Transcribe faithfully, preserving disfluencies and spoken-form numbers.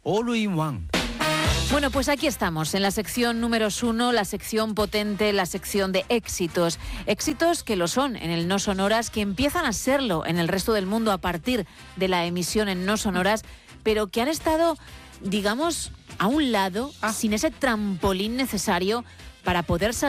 All in One. Bueno, pues aquí estamos, en la sección número uno, la sección potente, la sección de éxitos. Éxitos que lo son en el No Sonoras, que empiezan a serlo en el resto del mundo a partir de la emisión en No Sonoras, pero que han estado, digamos, a un lado, ah. sin ese trampolín necesario para poder saltar